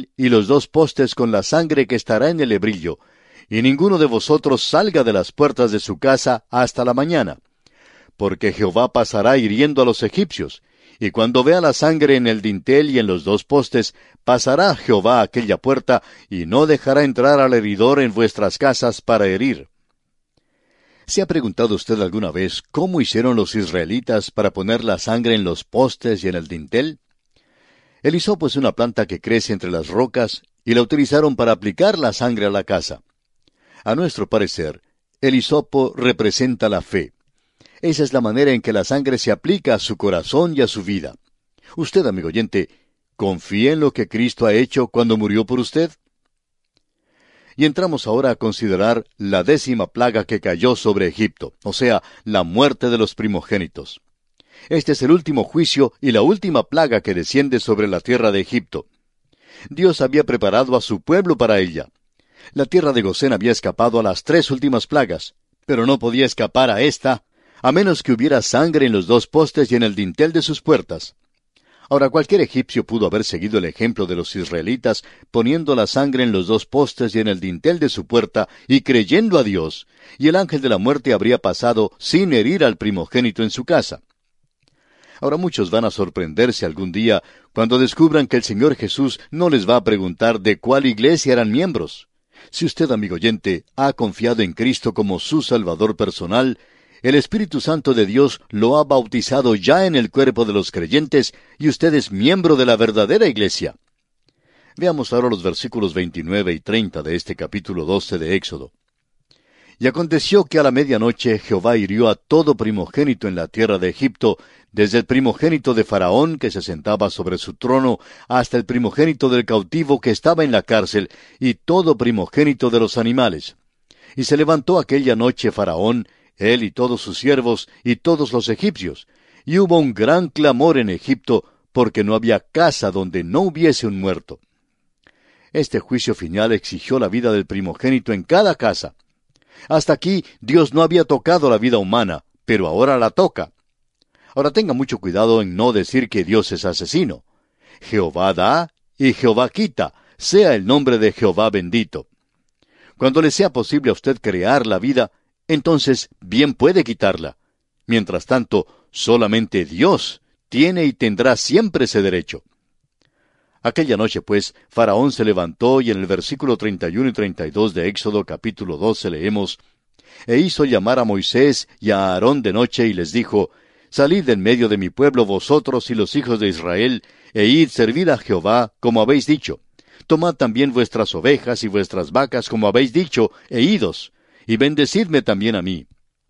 dintel y los 2 postes con la sangre que estará en el lebrillo, y ninguno de vosotros salga de las puertas de su casa hasta la mañana. Porque Jehová pasará hiriendo a los egipcios, y cuando vea la sangre en el dintel y en los 2 postes, pasará Jehová aquella puerta, y no dejará entrar al heridor en vuestras casas para herir. ¿Se ha preguntado usted alguna vez cómo hicieron los israelitas para poner la sangre en los postes y en el dintel? El hisopo es una planta que crece entre las rocas, y la utilizaron para aplicar la sangre a la casa. A nuestro parecer, el hisopo representa la fe. Esa es la manera en que la sangre se aplica a su corazón y a su vida. Usted, amigo oyente, ¿confía en lo que Cristo ha hecho cuando murió por usted? Y entramos ahora a considerar la 10ª plaga que cayó sobre Egipto, o sea, la muerte de los primogénitos. Este es el último juicio y la última plaga que desciende sobre la tierra de Egipto. Dios había preparado a su pueblo para ella. La tierra de Gosén había escapado a las 3 últimas plagas, pero no podía escapar a esta, a menos que hubiera sangre en los 2 postes y en el dintel de sus puertas. Ahora, cualquier egipcio pudo haber seguido el ejemplo de los israelitas, poniendo la sangre en los 2 postes y en el dintel de su puerta, y creyendo a Dios, y el ángel de la muerte habría pasado sin herir al primogénito en su casa. Ahora muchos van a sorprenderse algún día cuando descubran que el Señor Jesús no les va a preguntar de cuál iglesia eran miembros. Si usted, amigo oyente, ha confiado en Cristo como su Salvador personal, el Espíritu Santo de Dios lo ha bautizado ya en el cuerpo de los creyentes y usted es miembro de la verdadera iglesia. Veamos ahora los versículos 29 y 30 de este capítulo 12 de Éxodo. Y aconteció que a la medianoche Jehová hirió a todo primogénito en la tierra de Egipto, desde el primogénito de Faraón que se sentaba sobre su trono, hasta el primogénito del cautivo que estaba en la cárcel, y todo primogénito de los animales. Y se levantó aquella noche Faraón, él y todos sus siervos, y todos los egipcios, y hubo un gran clamor en Egipto, porque no había casa donde no hubiese un muerto. Este juicio final exigió la vida del primogénito en cada casa. Hasta aquí Dios no había tocado la vida humana, pero ahora la toca. Ahora tenga mucho cuidado en no decir que Dios es asesino. Jehová da y Jehová quita, sea el nombre de Jehová bendito. Cuando le sea posible a usted crear la vida, entonces bien puede quitarla. Mientras tanto, solamente Dios tiene y tendrá siempre ese derecho. Aquella noche, pues, Faraón se levantó y en el versículo 31 y 32 de Éxodo capítulo 12 leemos: E hizo llamar a Moisés y a Aarón de noche y les dijo: Salid en medio de mi pueblo vosotros y los hijos de Israel, e id servid a Jehová, como habéis dicho. Tomad también vuestras ovejas y vuestras vacas, como habéis dicho, e idos, y bendecidme también a mí.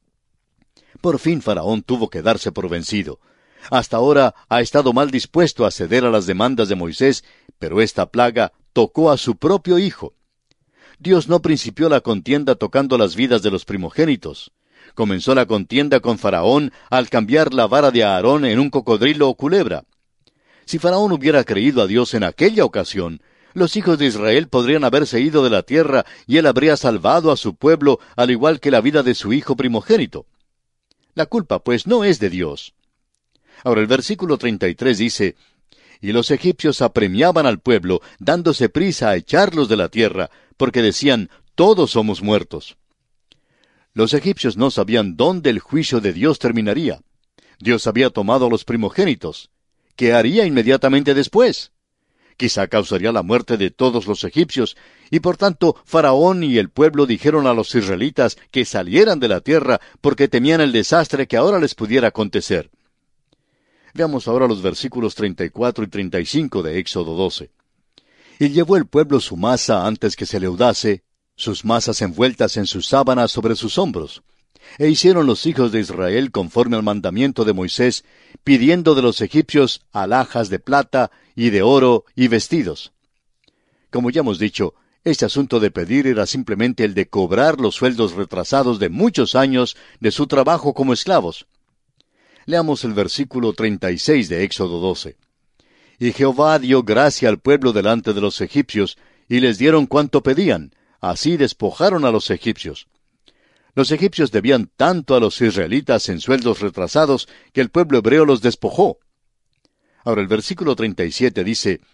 Por fin Faraón tuvo que darse por vencido. Hasta ahora ha estado mal dispuesto a ceder a las demandas de Moisés, pero esta plaga tocó a su propio hijo. Dios no principió la contienda tocando las vidas de los primogénitos. Comenzó la contienda con Faraón al cambiar la vara de Aarón en un cocodrilo o culebra. Si Faraón hubiera creído a Dios en aquella ocasión, los hijos de Israel podrían haberse ido de la tierra y él habría salvado a su pueblo al igual que la vida de su hijo primogénito. La culpa, pues, no es de Dios. Ahora el versículo 33 dice: Y los egipcios apremiaban al pueblo, dándose prisa a echarlos de la tierra, porque decían: todos somos muertos. Los egipcios no sabían dónde el juicio de Dios terminaría. Dios había tomado a los primogénitos. ¿Qué haría inmediatamente después? Quizá causaría la muerte de todos los egipcios, y por tanto Faraón y el pueblo dijeron a los israelitas que salieran de la tierra porque temían el desastre que ahora les pudiera acontecer. Veamos ahora los versículos 34 y 35 de Éxodo 12. Y llevó el pueblo su masa antes que se leudase, sus masas envueltas en sus sábanas sobre sus hombros. E hicieron los hijos de Israel conforme al mandamiento de Moisés, pidiendo de los egipcios alhajas de plata y de oro y vestidos. Como ya hemos dicho, este asunto de pedir era simplemente el de cobrar los sueldos retrasados de muchos años de su trabajo como esclavos. Leamos el versículo 36 de Éxodo 12. Y Jehová dio gracia al pueblo delante de los egipcios, y les dieron cuanto pedían, así despojaron a los egipcios. Los egipcios debían tanto a los israelitas en sueldos retrasados que el pueblo hebreo los despojó. Ahora el versículo 37 dice: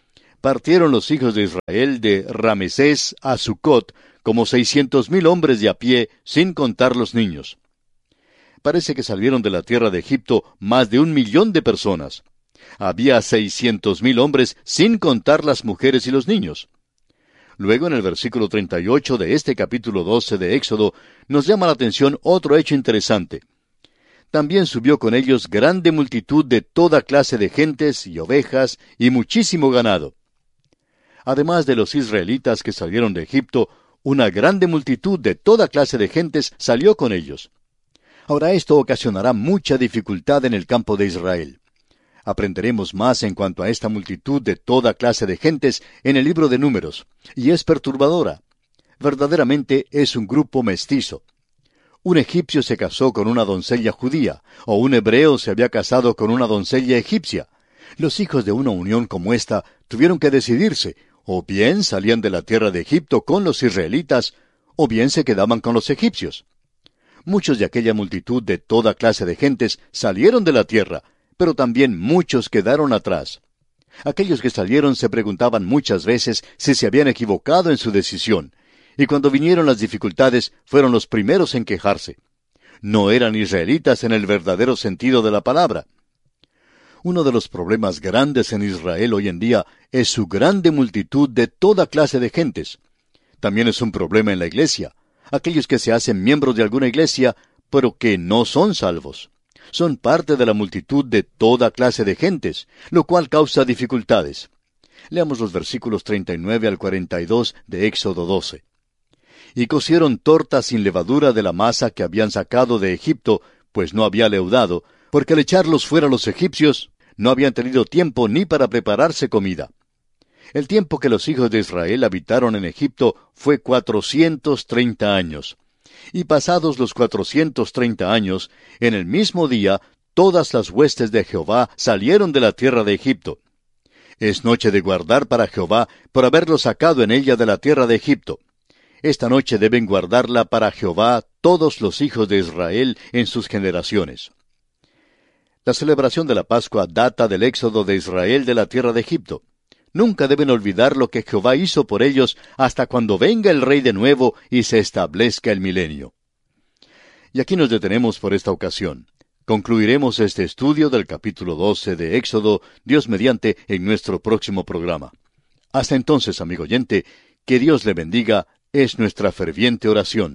partieron los hijos de Israel de Ramesés a Sucot como 600,000 hombres de a pie, sin contar los niños. Parece que salieron de la tierra de Egipto más de 1,000,000 de personas. Había 600,000 hombres, sin contar las mujeres y los niños. Luego, en el versículo 38 de este capítulo 12 de Éxodo, nos llama la atención otro hecho interesante. También subió con ellos grande multitud de toda clase de gentes y ovejas y muchísimo ganado. Además de los israelitas que salieron de Egipto, una grande multitud de toda clase de gentes salió con ellos. Ahora esto ocasionará mucha dificultad en el campo de Israel. Aprenderemos más en cuanto a esta multitud de toda clase de gentes en el libro de Números, y es perturbadora. Verdaderamente es un grupo mestizo. Un egipcio se casó con una doncella judía, o un hebreo se había casado con una doncella egipcia. Los hijos de una unión como esta tuvieron que decidirse, o bien salían de la tierra de Egipto con los israelitas, o bien se quedaban con los egipcios. Muchos de aquella multitud de toda clase de gentes salieron de la tierra, pero también muchos quedaron atrás. Aquellos que salieron se preguntaban muchas veces si se habían equivocado en su decisión, y cuando vinieron las dificultades fueron los primeros en quejarse. No eran israelitas en el verdadero sentido de la palabra. Uno de los problemas grandes en Israel hoy en día es su grande multitud de toda clase de gentes. También es un problema en la iglesia. Aquellos que se hacen miembros de alguna iglesia, pero que no son salvos. Son parte de la multitud de toda clase de gentes, lo cual causa dificultades. Leamos los versículos 39 al 42 de Éxodo 12. Y cocieron tortas sin levadura de la masa que habían sacado de Egipto, pues no había leudado, porque al echarlos fuera los egipcios, no habían tenido tiempo ni para prepararse comida. El tiempo que los hijos de Israel habitaron en Egipto fue 430 años. Y pasados los 430 años, en el mismo día, todas las huestes de Jehová salieron de la tierra de Egipto. Es noche de guardar para Jehová por haberlo sacado en ella de la tierra de Egipto. Esta noche deben guardarla para Jehová todos los hijos de Israel en sus generaciones. La celebración de la Pascua data del éxodo de Israel de la tierra de Egipto. Nunca deben olvidar lo que Jehová hizo por ellos hasta cuando venga el Rey de nuevo y se establezca el milenio. Y aquí nos detenemos por esta ocasión. Concluiremos este estudio del capítulo 12 de Éxodo, Dios mediante, en nuestro próximo programa. Hasta entonces, amigo oyente, que Dios le bendiga, es nuestra ferviente oración.